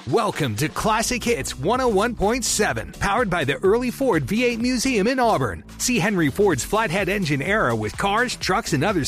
Welcome to Classic Hits 101.7, powered by the Early Ford V8 Museum in Auburn. See Henry Ford's flathead engine era with cars, trucks, and other